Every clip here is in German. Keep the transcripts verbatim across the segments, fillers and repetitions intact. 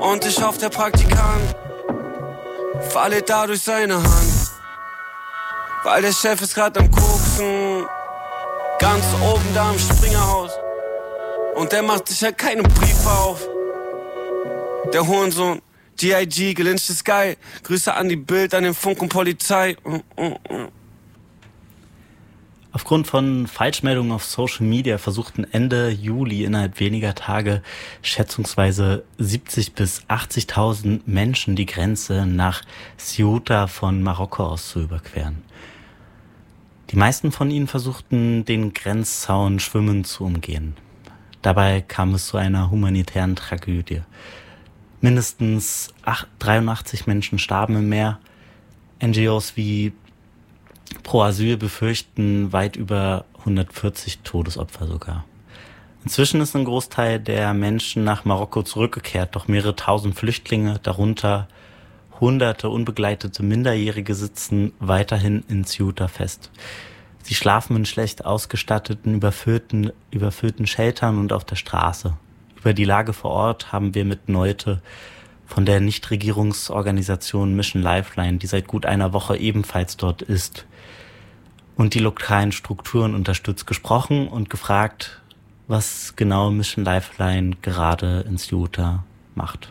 Und ich hoffe, der Praktikant falle da durch seine Hand. Weil der Chef ist grad am Koksen, ganz oben da im Springerhaus. Und der macht sich halt keine Briefe auf. Der Hurensohn, G I G, gelynchte Sky. Grüße an die Bild, an den Funk und Polizei. Aufgrund von Falschmeldungen auf Social Media versuchten Ende Juli innerhalb weniger Tage schätzungsweise siebzig bis achtzigtausend Menschen die Grenze nach Ceuta von Marokko aus zu überqueren. Die meisten von ihnen versuchten, den Grenzzaun schwimmend zu umgehen. Dabei kam es zu einer humanitären Tragödie. Mindestens dreiundachtzig Menschen starben im Meer. N G Os wie Pro Asyl befürchten weit über hundertvierzig Todesopfer sogar. Inzwischen ist ein Großteil der Menschen nach Marokko zurückgekehrt, doch mehrere tausend Flüchtlinge, darunter hunderte unbegleitete Minderjährige, sitzen weiterhin in Ceuta fest. Sie schlafen in schlecht ausgestatteten, überfüllten, überfüllten Sheltern und auf der Straße. Über die Lage vor Ort haben wir mit Neute von der Nichtregierungsorganisation Mission Lifeline, die seit gut einer Woche ebenfalls dort ist und die lokalen Strukturen unterstützt, gesprochen und gefragt, was genau Mission Lifeline gerade in Ceuta macht.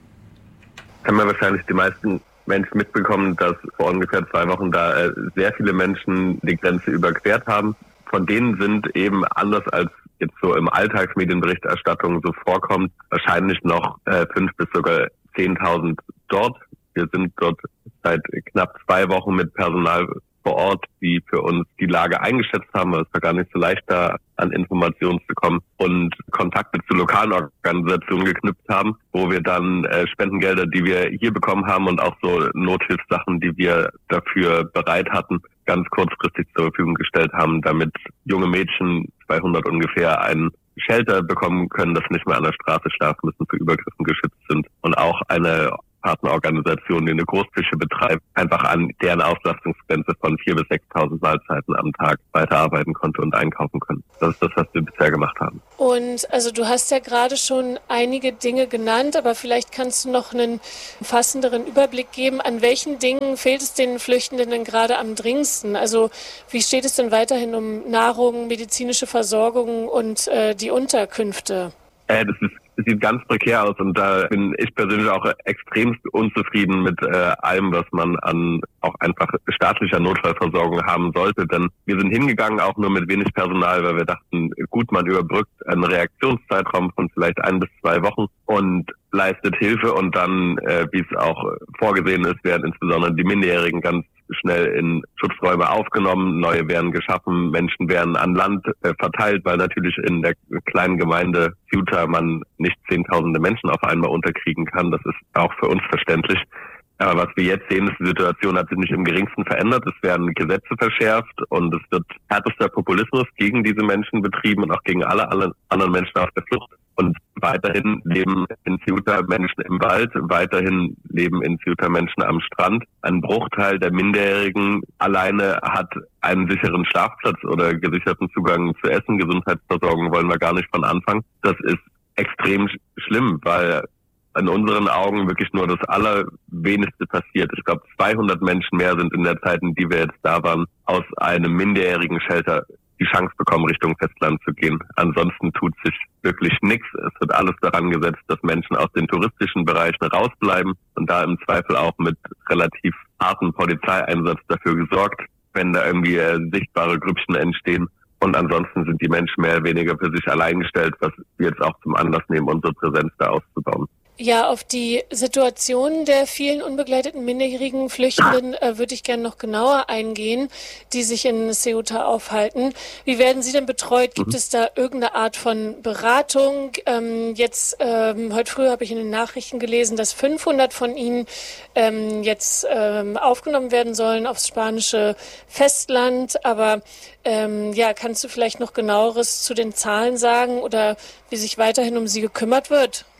Haben wir wahrscheinlich die meisten Menschen mitbekommen, dass vor ungefähr zwei Wochen da äh, sehr viele Menschen die Grenze überquert haben. Von denen sind eben, anders als jetzt so im Alltagsmedienberichterstattung so vorkommt, wahrscheinlich noch äh, fünf bis sogar zehntausend dort. Wir sind dort seit knapp zwei Wochen mit Personal vor Ort, die für uns die Lage eingeschätzt haben. Es war gar nicht so leicht, da an Informationen zu kommen und Kontakte zu lokalen Organisationen geknüpft haben, wo wir dann äh, Spendengelder, die wir hier bekommen haben und auch so Nothilfssachen, die wir dafür bereit hatten, ganz kurzfristig zur Verfügung gestellt haben, damit junge Mädchen, zweihundert ungefähr, einen Shelter bekommen können, dass nicht mehr an der Straße schlafen müssen, vor Übergriffen geschützt sind, und auch eine Partnerorganisation, die eine Großküche betreibt, einfach an deren Auslastungsgrenze von viertausend bis sechstausend Mahlzeiten am Tag weiterarbeiten konnte und einkaufen können. Das ist das, was wir bisher gemacht haben. Und also du hast ja gerade schon einige Dinge genannt, aber vielleicht kannst du noch einen umfassenderen Überblick geben. An welchen Dingen fehlt es den Flüchtenden denn gerade am dringendsten? Also wie steht es denn weiterhin um Nahrung, medizinische Versorgung und äh, die Unterkünfte? Äh, das ist Es sieht ganz prekär aus, und da bin ich persönlich auch extremst unzufrieden mit äh, allem, was man an auch einfach staatlicher Notfallversorgung haben sollte. Denn wir sind hingegangen auch nur mit wenig Personal, weil wir dachten, gut, man überbrückt einen Reaktionszeitraum von vielleicht ein bis zwei Wochen und leistet Hilfe, und dann, äh, wie es auch vorgesehen ist, werden insbesondere die Minderjährigen ganz schnell in Schutzräume aufgenommen, neue werden geschaffen, Menschen werden an Land äh, verteilt, weil natürlich in der kleinen Gemeinde Ceuta man nicht zehntausende Menschen auf einmal unterkriegen kann. Das ist auch für uns verständlich. Aber was wir jetzt sehen, ist, die Situation hat sich nicht im Geringsten verändert. Es werden Gesetze verschärft und es wird härtester Populismus gegen diese Menschen betrieben und auch gegen alle, alle anderen Menschen auf der Flucht. Und weiterhin leben in Ceuta Menschen im Wald, weiterhin leben in Ceuta Menschen am Strand. Ein Bruchteil der Minderjährigen alleine hat einen sicheren Schlafplatz oder gesicherten Zugang zu Essen. Gesundheitsversorgung wollen wir gar nicht von Anfang. Das ist extrem sch- schlimm, weil in unseren Augen wirklich nur das Allerwenigste passiert. Ich glaube, zweihundert Menschen mehr sind in der Zeit, in die wir jetzt da waren, aus einem minderjährigen Shelter die Chance bekommen, Richtung Festland zu gehen. Ansonsten tut sich wirklich nichts. Es wird alles daran gesetzt, dass Menschen aus den touristischen Bereichen rausbleiben und da im Zweifel auch mit relativ hartem Polizeieinsatz dafür gesorgt, wenn da irgendwie äh, sichtbare Grüppchen entstehen. Und ansonsten sind die Menschen mehr oder weniger für sich allein gestellt, was wir jetzt auch zum Anlass nehmen, unsere Präsenz da auszubauen. Ja, auf die Situation der vielen unbegleiteten minderjährigen Flüchtenden äh, würde ich gerne noch genauer eingehen, die sich in Ceuta aufhalten. Wie werden sie denn betreut? Gibt es da irgendeine Art von Beratung? Ähm, jetzt, ähm, heute früh habe ich in den Nachrichten gelesen, dass fünfhundert von ihnen ähm, jetzt ähm, aufgenommen werden sollen aufs spanische Festland. Aber ähm, ja, kannst du vielleicht noch Genaueres zu den Zahlen sagen oder wie sich weiterhin um sie gekümmert wird?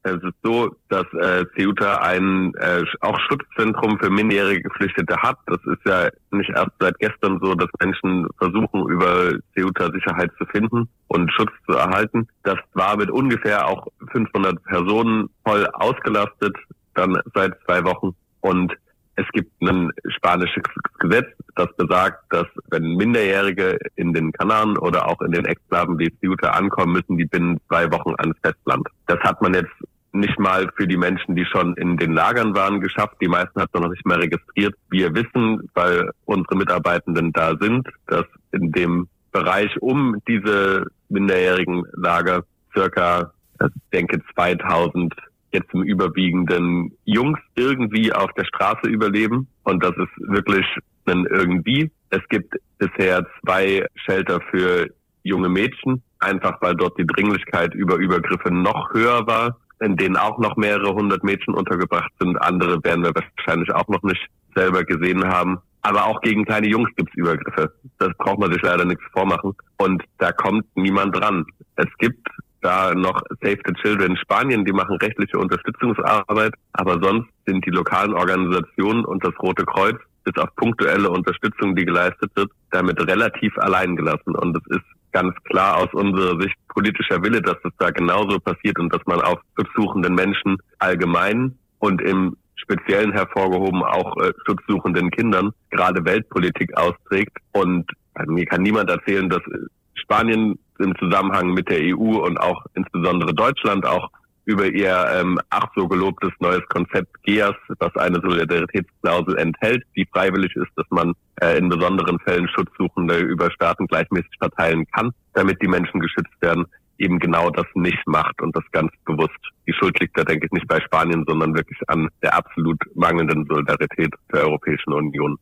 Es ist so, dass äh, Ceuta ein äh, auch Schutzzentrum für minderjährige Geflüchtete hat. Das ist ja nicht erst seit gestern so, dass Menschen versuchen, über Ceuta Sicherheit zu finden und Schutz zu erhalten. Das war mit ungefähr auch fünfhundert Personen voll ausgelastet, dann seit zwei Wochen. Und es gibt ein spanisches Gesetz, das besagt, dass wenn Minderjährige in den Kanaren oder auch in den Exklaven wie Ceuta ankommen, müssen die binnen zwei Wochen ans Festland. Das hat man jetzt nicht mal für die Menschen, die schon in den Lagern waren, geschafft. Die meisten hat man noch nicht mal registriert. Wir wissen, weil unsere Mitarbeitenden da sind, dass in dem Bereich um diese minderjährigen Lager circa, ich denke, zweitausend jetzt im überwiegenden Jungs irgendwie auf der Straße überleben. Und das ist wirklich ein irgendwie. Es gibt bisher zwei Shelter für junge Mädchen, einfach weil dort die Dringlichkeit über Übergriffe noch höher war, in denen auch noch mehrere hundert Mädchen untergebracht sind. Andere werden wir wahrscheinlich auch noch nicht selber gesehen haben. Aber auch gegen kleine Jungs gibt es Übergriffe. Das braucht man sich leider nichts vormachen. Und da kommt niemand dran. Es gibt da noch Save the Children in Spanien, die machen rechtliche Unterstützungsarbeit. Aber sonst sind die lokalen Organisationen und das Rote Kreuz bis auf punktuelle Unterstützung, die geleistet wird, damit relativ allein gelassen. Und es ist ganz klar aus unserer Sicht politischer Wille, dass es da genauso passiert und dass man auf schutzsuchenden Menschen allgemein und im Speziellen hervorgehoben auch äh, schutzsuchenden Kindern gerade Weltpolitik austrägt. Und also mir kann niemand erzählen, dass Spanien im Zusammenhang mit der E U und auch insbesondere Deutschland auch über ihr ähm, ach so gelobtes neues Konzept G E A S, was eine Solidaritätsklausel enthält, die freiwillig ist, dass man äh, in besonderen Fällen Schutzsuchende über Staaten gleichmäßig verteilen kann, damit die Menschen geschützt werden, eben genau das nicht macht und das ganz bewusst. Die Schuld liegt da, denke ich, nicht bei Spanien, sondern wirklich an der absolut mangelnden Solidarität der Europäischen Union.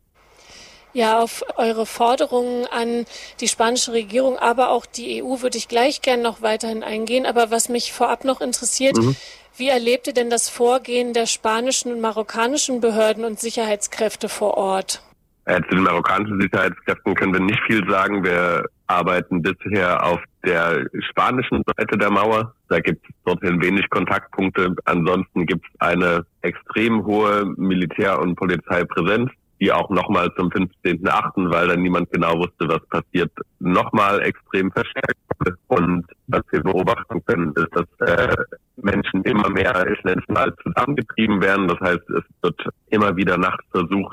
Ja, auf eure Forderungen an die spanische Regierung, aber auch die E U würde ich gleich gern noch weiterhin eingehen. Aber was mich vorab noch interessiert, mhm. wie erlebt ihr denn das Vorgehen der spanischen und marokkanischen Behörden und Sicherheitskräfte vor Ort? Äh, zu den marokkanischen Sicherheitskräften können wir nicht viel sagen. Wir arbeiten bisher auf der spanischen Seite der Mauer. Da gibt es dorthin wenig Kontaktpunkte. Ansonsten gibt es eine extrem hohe Militär- und Polizeipräsenz, die auch nochmal zum fünfzehnten achten, weil dann niemand genau wusste, was passiert, nochmal extrem verstärkt wurde. Und was wir beobachten können, ist, dass äh, Menschen immer mehr, ich nenne es mal, zusammengetrieben werden. Das heißt, es wird immer wieder nachts versucht,